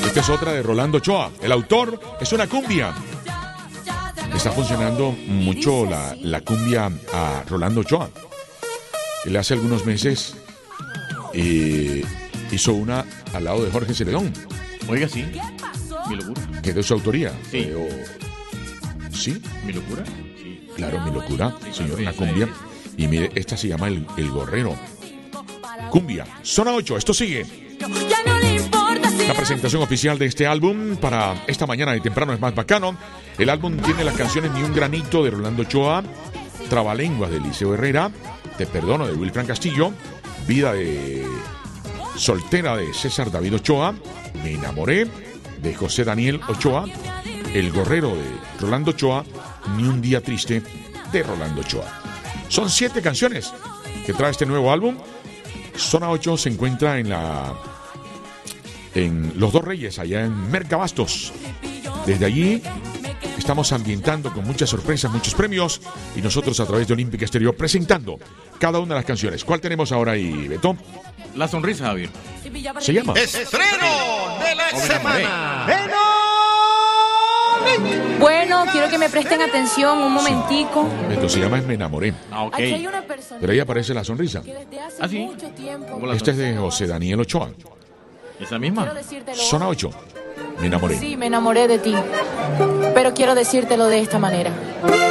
Esta es otra de Rolando Ochoa. El autor es una cumbia. Está funcionando mucho la cumbia a Rolando Ochoa. Él hace algunos meses hizo una al lado de Jorge Celedón. Oiga, sí. Mi locura. Que es de su autoría. Sí. ¿Sí? ¿Mi locura? Sí. Claro, Mi locura, Sí, señor, sí, una sí. cumbia. Y mire, esta se llama El Gorrero. Cumbia, zona 8, esto sigue. La presentación oficial de este álbum para esta mañana de temprano es más bacano. El álbum tiene las canciones Ni un granito de Rolando Ochoa, Trabalenguas de Eliseo Herrera, Te perdono de Wilfran Castillo, Vida de soltera de César David Ochoa, Me enamoré de José Daniel Ochoa, El Gorrero de Rolando Ochoa, Ni un día triste de Rolando Ochoa. Son 7 canciones que trae este nuevo álbum. Zona 8 se encuentra en Los Dos Reyes, allá en Mercabastos. Desde allí estamos ambientando con muchas sorpresas, muchos premios, y nosotros a través de Olímpica Estéreo presentando cada una de las canciones. ¿Cuál tenemos ahora ahí, Beto? La sonrisa, Javier. Se llama Estreno de la semana. Bueno, quiero que me presten atención un momentico. Beto, se llama Me enamoré. Ah, ok. Aquí hay una persona Pero ahí aparece la sonrisa. que desde hace ¿Ah, sí? mucho tiempo ¿Cómo la Esta es de José Daniel Ochoa. ¿Esa misma? quiero decírtelo. Zona 8. Me enamoré. Sí, me enamoré de ti. Pero quiero decírtelo de esta manera.